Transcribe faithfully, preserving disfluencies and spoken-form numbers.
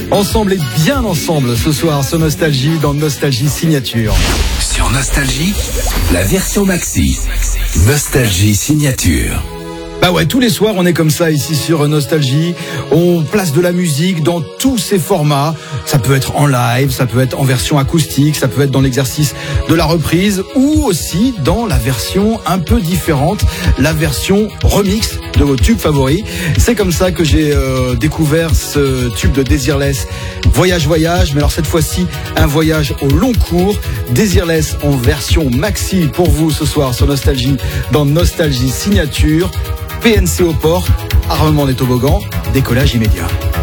Ensemble et bien ensemble ce soir sur Nostalgie dans Nostalgie Signature. Sur Nostalgie, la version maxi. Nostalgie Signature. Bah ouais, tous les soirs on est comme ça ici sur Nostalgie. On place de la musique dans tous ses formats. Ça peut être en live, ça peut être en version acoustique, ça peut être dans l'exercice de la reprise ou aussi dans la version un peu différente, la version remix de vos tubes favoris. C'est comme ça que j'ai euh, découvert ce tube de Desireless, Voyage Voyage, mais alors cette fois-ci un voyage au long cours. Desireless en version maxi pour vous ce soir sur Nostalgie dans Nostalgie Signature. P N C aux portes, armement des toboggans, décollage immédiat.